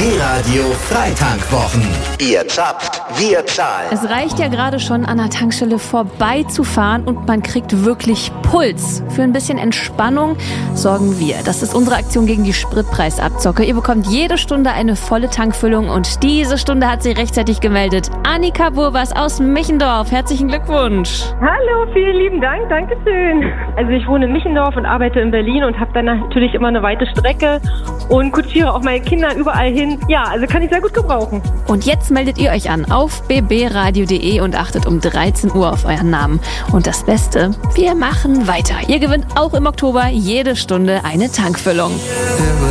Die Radio Freitankwwochen. Ihr zapft, wir zahlen. Es reicht ja gerade schon, an der Tankstelle vorbeizufahren und man kriegt wirklich Puls. Für ein bisschen Entspannung sorgen wir. Das ist unsere Aktion gegen die Spritpreisabzocke. Ihr bekommt jede Stunde eine volle Tankfüllung und diese Stunde hat sie rechtzeitig gemeldet. Annika Burwas aus Michendorf. Herzlichen Glückwunsch. Hallo, vielen lieben Dank, dankeschön. Also ich wohne in Michendorf und arbeite in Berlin und habe dann natürlich immer eine weite Strecke und kutschiere auch meine Kinder überall hin. Ja, also kann ich sehr gut gebrauchen. Und jetzt meldet ihr euch an auf bbradio.de und achtet um 13 Uhr auf euren Namen. Und das Beste, wir machen weiter. Ihr gewinnt auch im Oktober jede Stunde eine Tankfüllung.